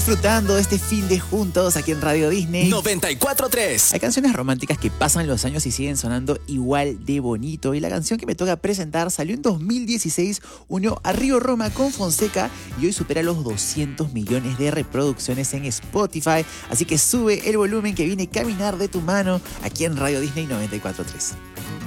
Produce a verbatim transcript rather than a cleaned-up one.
Disfrutando de este fin de juntos aquí en Radio Disney noventa y cuatro punto tres. Hay canciones románticas que pasan los años y siguen sonando igual de bonito. Y la canción que me toca presentar salió en dos mil dieciséis, unió a Río Roma con Fonseca y hoy supera los doscientos millones de reproducciones en Spotify. Así que sube el volumen que viene Caminar de tu mano aquí en Radio Disney noventa y cuatro punto tres.